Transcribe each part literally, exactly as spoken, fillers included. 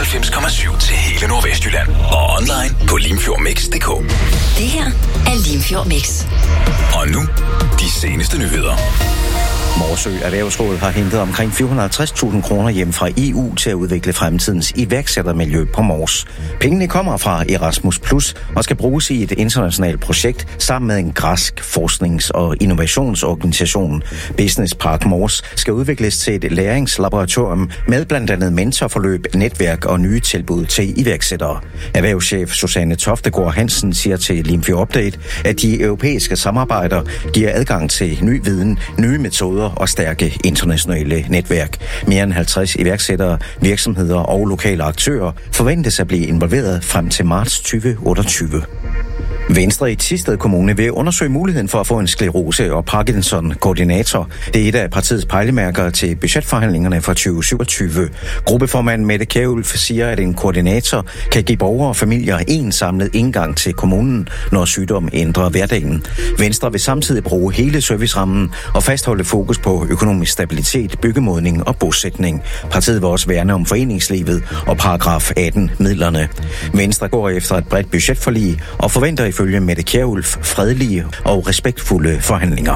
fireoghalvfems komma syv til hele Nordvestjylland. Og online på limfjordmix punktum d k. Det her er Limfjord Mix. Og nu, de seneste nyheder. Morsø Erhvervsråd har hentet omkring fire hundrede og halvtreds tusind kroner hjem fra E U til at udvikle fremtidens iværksættermiljø på Mors. Pengene kommer fra Erasmus Plus og skal bruges i et internationalt projekt sammen med en græsk forsknings- og innovationsorganisation. Business Park Mors skal udvikles til et læringslaboratorium med blandt andet mentorforløb, netværk og nye tilbud til iværksættere. Erhvervschef Susanne Toftegård Hansen siger til Limfjord Update, at de europæiske samarbejder giver adgang til ny viden, nye metoder og stærke internationale netværk. Mere end halvtreds iværksættere, virksomheder og lokale aktører forventes at blive involveret frem til marts tyve otteogtyve. Venstre i Thisted Kommune vil undersøge muligheden for at få en sklerose- og Parkinson-koordinator. Det er et af partiets pejlemærker til budgetforhandlingerne for tyve syvogtyve. Gruppeformand Mette Kjærulf siger, at en koordinator kan give borgere og familier en samlet indgang til kommunen, når sygdom ændrer hverdagen. Venstre vil samtidig bruge hele servicerammen og fastholde fokus på økonomisk stabilitet, byggemodning og bosætning. Partiet vil også værne om foreningslivet og paragraf atten-midlerne. Venstre går efter et bredt budgetforlig og forventer ifølge Mette Kjærulf fredelige og respektfulde forhandlinger.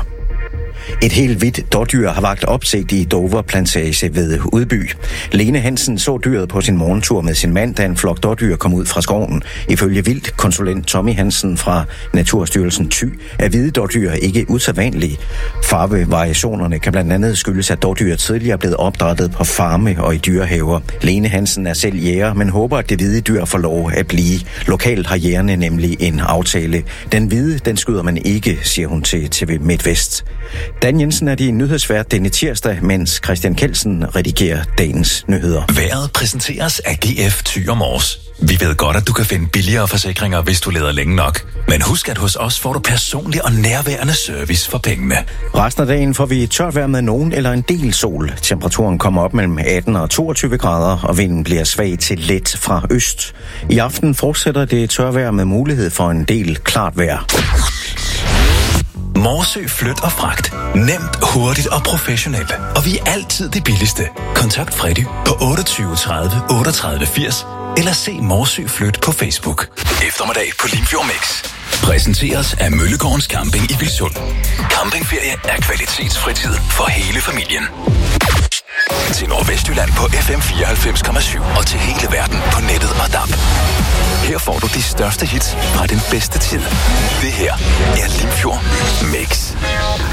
Et helt hvidt dårdyr har vakt opsigt i Dover Plantage ved Udby. Lene Hansen så dyret på sin morgentur med sin mand, da en flok dårdyr kom ud fra skoven. Ifølge vildtkonsulent Tommy Hansen fra Naturstyrelsen Thy er hvide dårdyr ikke usædvanlige. Farvevariationerne kan blandt andet skyldes, at dårdyr tidligere er blevet opdrættet på farme og i dyrehaver. Lene Hansen er selv jæger, men håber, at det hvide dyr får lov at blive. Lokalt har jægerne nemlig en aftale. Den hvide, den skyder man ikke, siger hun til T V MidtVest. Dan Jensen er din nyhedsvært denne tirsdag, mens Christian Kelsen redigerer dagens nyheder. Vejret præsenteres af G F Thy og Mors. Vi ved godt, at du kan finde billigere forsikringer, hvis du leder længe nok. Men husk, at hos os får du personlig og nærværende service for pengene. Resten af dagen får vi tørt vejr med nogen eller en del sol. Temperaturen kommer op mellem atten og toogtyve grader, og vinden bliver svag til let fra øst. I aften fortsætter det tørvejr med mulighed for en del klart vejr. Morsø Flyt og Fragt. Nemt, hurtigt og professionelt. Og vi er altid det billigste. Kontakt Freddy på otteogtyve tredive otteogtredive firs eller se Morsø Flyt på Facebook. Eftermiddag på Limfjord Mix. Præsenteres af Møllegårdens Camping i Vilsund. Campingferie er kvalitetsfritid for hele familien. Til Nordvestjylland på F M fireoghalvfems komma syv og til hele verden på nettet og D A B. Her får du de største hits fra den bedste tid. Det her er Limfjord Mix.